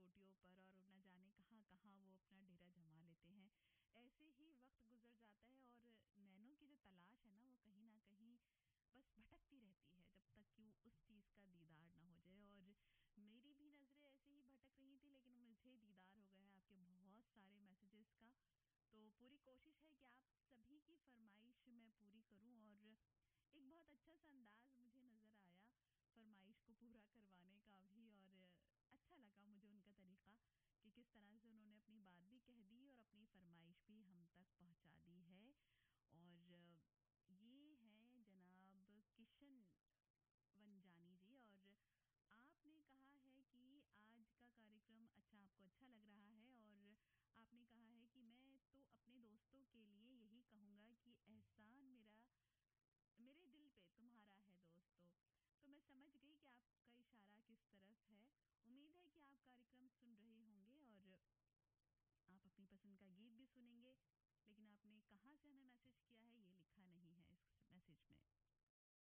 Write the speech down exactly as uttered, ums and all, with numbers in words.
چوٹیوں پر اور نہ جانے کہاں کہاں وہ اپنا ڈیرا جما لیتے ہیں. ایسے ہی وقت گزر جاتا ہے اور نینوں کی جو تلاش ہے نا وہ کہیں نہ کہیں بس بھٹکتی رہتی ہے جب تک کہ وہ اس چیز کا دیدار نہ ہو جائے. اور میری بھی نظریں ایسے ہی بھٹک رہی تھی لیکن مجھے دیدار ہو گیا ہے آپ کے بہت سارے میسیجز کا. تو پوری کوشش ہے کہ آپ سبھی کی فرمائش میں پوری کروں اور ایک بہت اچھا سا انداز مجھے نظر آیا فرمائش کو پورا کروانے کا بھی. اور اچھا لگا مجھے ان کا طریقہ کہ کس طرح سے انہوں نے اپنی بات بھی کہہ دی اور اپنی فرمائش بھی ہم تک پہنچا دی ہے. اور یہ ہیں جناب کشن ونجانی جی اور آپ نے کہا ہے کہ آج کا کارکرم اچھا آپ کو اچھا لگ رہا ہے اور آپ نے کہا ہے کہ میں تو اپنے دوستوں کے لیے یہی کہوں گا کہ احسان میرا میرے دل پہ تمہارا ہے دوستو. تو میں سمجھ گئی کہ آپ کا اشارہ کس طرف ہے. امید ہے کہ آپ کارکرم سن رہے ہوں